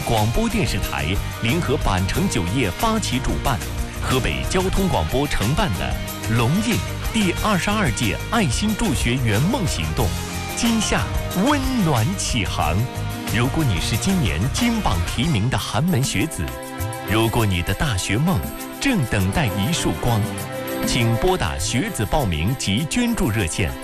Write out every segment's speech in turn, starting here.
广播电视台联合板城酒业发起主办，河北交通广播承办的龙印第22届爱心助学圆梦行动，今夏温暖启航。如果你是今年金榜题名的寒门学子，如果你的大学梦正等待一束光，请拨打学子报名及捐助热线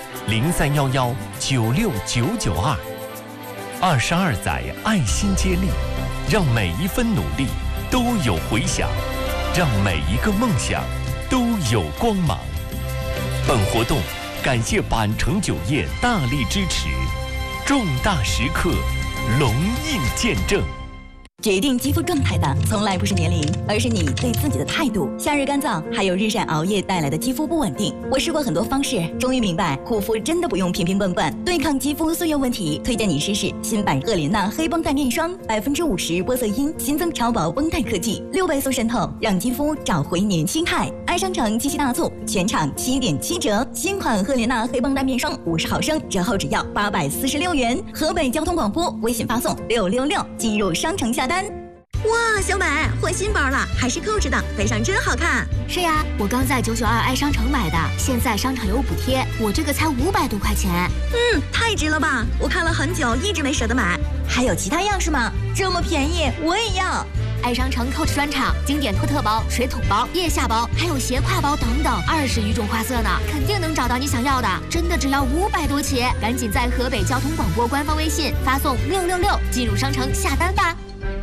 0311969992。22载爱心接力，让每一分努力都有回响，让每一个梦想都有光芒。本活动感谢板城酒业大力支持，重大时刻龙印见证。 决定肌肤状态的从来不是年龄，而是你对自己的态度。夏日干燥，还有日晒熬夜带来的肌肤不稳定。我试过很多方式，终于明白护肤真的不用瓶瓶罐罐。对抗肌肤岁月问题，推荐你试试新版赫莲娜黑绷带面霜，50%玻色因，新增超薄绷带科技，6倍速渗透，让肌肤找回年轻态。爱商城七夕大促，全场7.7折，新款赫莲娜黑绷带面霜50毫升，折后只要846元。河北交通广播微信发送666进入商城下单。 哇，小美换新包了，还是扣子的，背上真好看。 是呀，我刚在992爱商城买的，现在商场有补贴，我这个才500多块钱。 太值了吧！我看了很久，一直没舍得买。 还有其他样式吗？这么便宜，我也要。 爱商城 Coach 专场，经典托特包、水桶包、腋下包，还有斜挎包等等，20余种花色呢，肯定能找到你想要的。真的只要500多起，赶紧在河北交通广播官方微信发送666进入商城下单吧。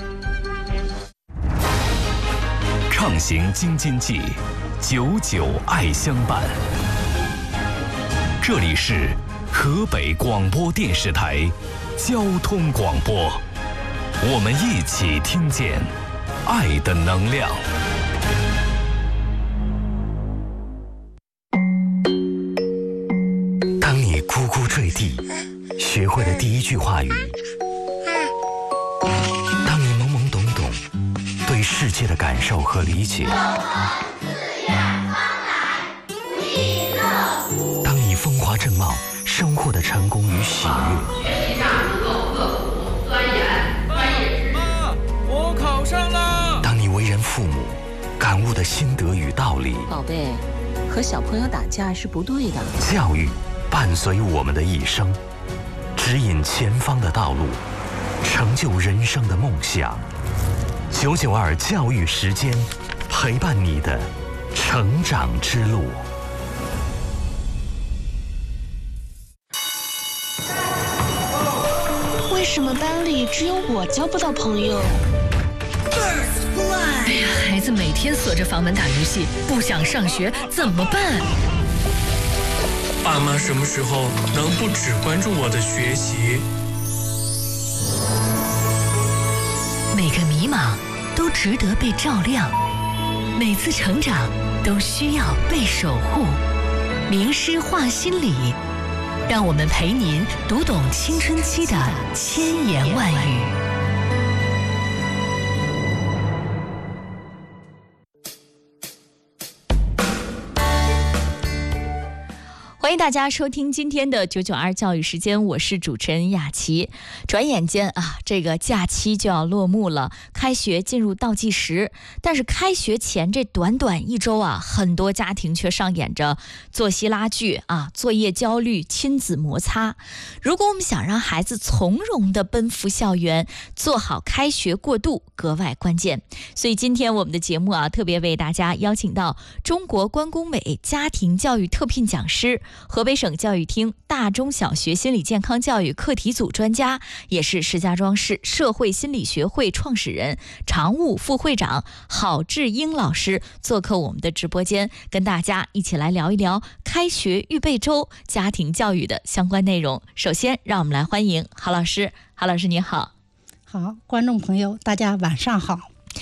畅行京津冀，99爱相伴。这里是河北广播电视台交通广播，我们一起听见爱的能量。当你咕咕坠地，学会了第一句话语；当你懵懵懂懂，对世界的感受和理解；当你风华正茂，生活的成功与喜悦。 学习上能够刻苦钻研，专业知识。 妈，我考上了。 当你为人父母，感悟的心得与道理。 宝贝，和小朋友打架是不对的。 教育伴随我们的一生，指引前方的道路，成就人生的梦想。992教育时间，陪伴你的成长之路。 为什么班里只有我交不到朋友？ 哎呀，孩子每天锁着房门打游戏，不想上学怎么办？ 爸妈什么时候能不只关注我的学习？ 每个迷茫都值得被照亮，每次成长都需要被守护。名师话心理，让我们陪您读懂青春期的千言万语。欢迎大家收听今天的992教育时间，我是主持人雅琪。转眼间啊，这个假期就要落幕了，开学进入倒计时。但是开学前这短短1周啊，很多家庭却上演着作息拉锯啊、作业焦虑、亲子摩擦。如果我们想让孩子从容地奔赴校园，做好开学过渡格外关键。所以今天我们的节目啊，特别为大家邀请到中国关工委家庭教育特聘讲师、河北省教育厅大中小学心理健康教育课题组专家，也是石家庄市社会心理学会创始人、常务副会长郝志英老师做客我们的直播间，跟大家一起来聊一聊开学预备周家庭教育的相关内容。首先让我们来欢迎郝老师。郝老师你好。 好，观众朋友大家晚上好。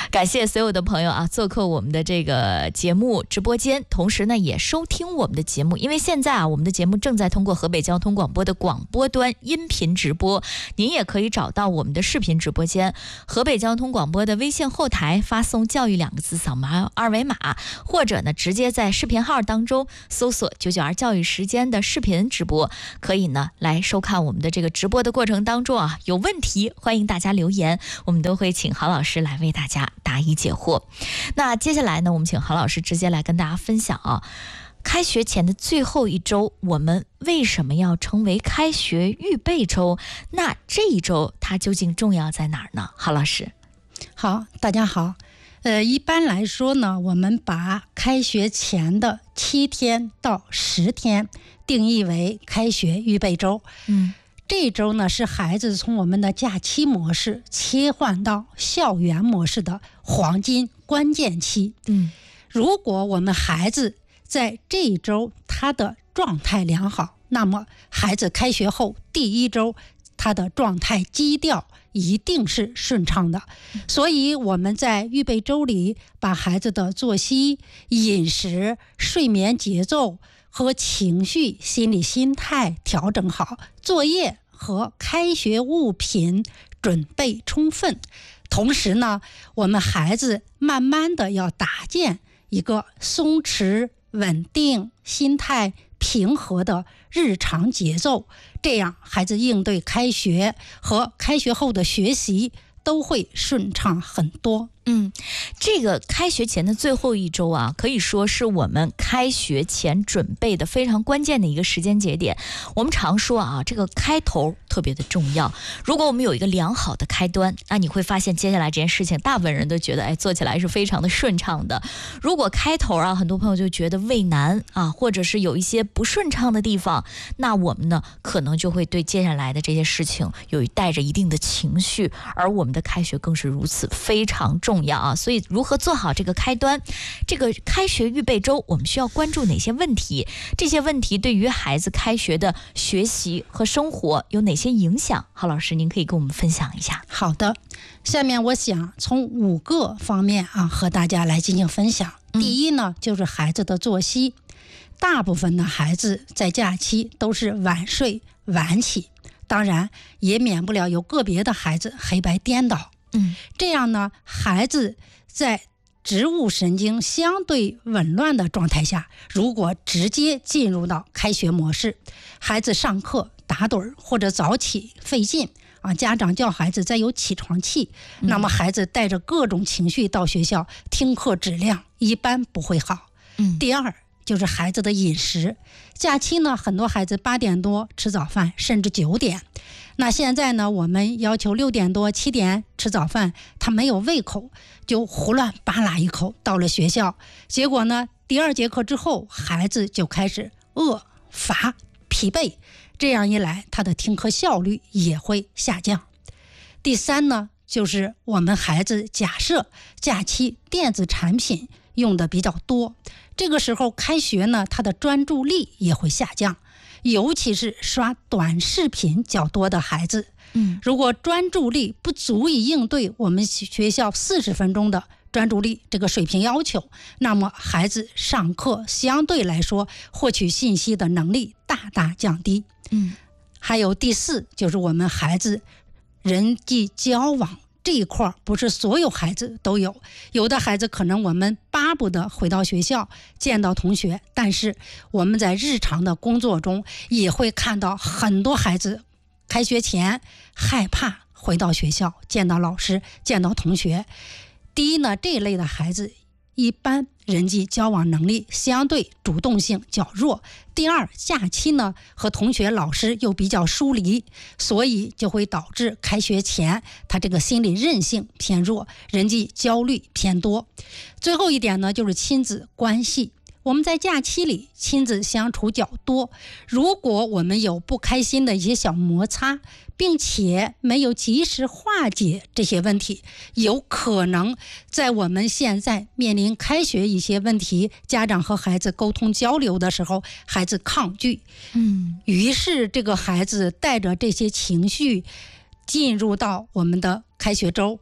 感谢所有的朋友啊，做客我们的这个节目直播间，同时呢也收听我们的节目。因为现在啊，我们的节目正在通过河北交通广播的广播端音频直播，您也可以找到我们的视频直播间，河北交通广播的微信后台发送教育2个字，扫描二维码，或者呢直接在视频号当中搜索992教育时间的视频直播，可以呢来收看我们的这个直播的过程当中啊，有问题欢迎大家留言，我们都会请郝老师来为大家答疑解惑。那接下来呢，我们请郝老师直接来跟大家分享啊，开学前的最后一周，我们为什么要称为开学预备周？那这一周它究竟重要在哪儿呢？郝老师。 好，大家好。一般来说呢，我们把开学前的7天到10天定义为开学预备周。这一周呢，是孩子从我们的假期模式切换到校园模式的黄金关键期。如果我们孩子在这一周他的状态良好，那么孩子开学后第一周他的状态基调一定是顺畅的。所以我们在预备周里把孩子的作息、饮食、睡眠节奏和情绪、心理心态调整好，作业和开学物品准备充分。同时呢，我们孩子慢慢的要搭建一个松弛、稳定、心态平和的日常节奏，这样孩子应对开学和开学后的学习都会顺畅很多。 这个开学前的最后一周啊，可以说是我们开学前准备的非常关键的一个时间节点。我们常说啊，这个开头特别的重要。如果我们有一个良好的开端，那你会发现接下来这件事情大部分人都觉得做起来是非常的顺畅的。如果开头啊，很多朋友就觉得畏难啊，或者是有一些不顺畅的地方，那我们呢可能就会对接下来的这些事情带着一定的情绪，而我们的开学更是如此，非常重要啊。所以如何做好这个开端，这个开学预备周，我们需要关注哪些问题？这些问题对于孩子开学的学习和生活有哪些影响？郝老师，您可以跟我们分享一下。 好的，下面我想从5个方面和大家来进行分享。第一呢，就是孩子的作息。大部分的孩子在假期都是晚睡晚起，当然也免不了有个别的孩子黑白颠倒。这样呢，孩子在植物神经相对紊乱的状态下，如果直接进入到开学模式，孩子上课打盹或者早起费劲家长叫孩子再有起床气，那么孩子带着各种情绪到学校，听课质量一般不会好。第二就是孩子的饮食。假期呢，很多孩子8点多吃早饭，甚至9点。那现在呢，我们要求6点多7点吃早饭，他没有胃口，就胡乱扒拉一口到了学校。结果呢，第2节课之后，孩子就开始饿、乏、疲惫，这样一来，他的听课效率也会下降。第三呢，就是我们孩子假设假期电子产品用的比较多，这个时候开学呢，他的专注力也会下降，尤其是刷短视频较多的孩子。如果专注力不足以应对我们学校40分钟的专注力这个水平要求，那么孩子上课相对来说获取信息的能力大大降低。还有第4，就是我们孩子人际交往这一块，不是所有孩子都有，有的孩子可能我们巴不得回到学校见到同学，但是我们在日常的工作中也会看到很多孩子开学前害怕回到学校见到老师见到同学。第一呢，这一类的孩子一般人际交往能力相对主动性较弱。第二，假期呢和同学老师又比较疏离，所以就会导致开学前他这个心理韧性偏弱，人际焦虑偏多。最后一点呢，就是亲子关系。我们在假期里亲子相处较多，如果我们有不开心的一些小摩擦，并且没有及时化解这些问题，有可能在我们现在面临开学一些问题，家长和孩子沟通交流的时候，孩子抗拒，于是这个孩子带着这些情绪进入到我们的开学周，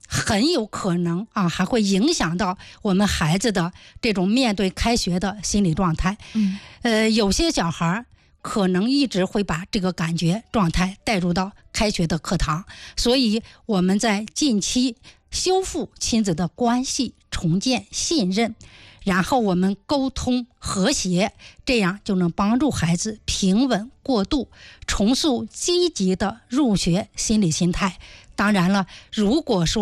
很有可能还会影响到我们孩子的这种面对开学的心理状态。有些小孩可能一直会把这个感觉状态带入到开学的课堂，所以我们在近期修复亲子的关系，重建信任，然后我们沟通和谐，这样就能帮助孩子平稳过渡，重塑积极的入学心理心态。当然了，如果说